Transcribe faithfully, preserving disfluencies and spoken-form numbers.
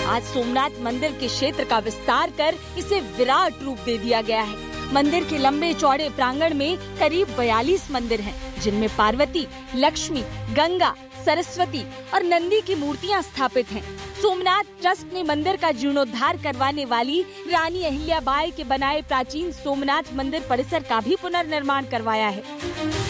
आज सोमनाथ मंदिर के क्षेत्र का विस्तार कर इसे विराट रूप दे दिया गया है। मंदिर के लंबे चौड़े प्रांगण में करीब बयालीस मंदिर हैं, जिनमें पार्वती, लक्ष्मी, गंगा, सरस्वती और नंदी की मूर्तियां स्थापित हैं। सोमनाथ ट्रस्ट ने मंदिर का जीर्णोद्धार करवाने वाली रानी अहिल्याबाई के बनाए प्राचीन सोमनाथ मंदिर परिसर का भी पुनर्निर्माण करवाया है।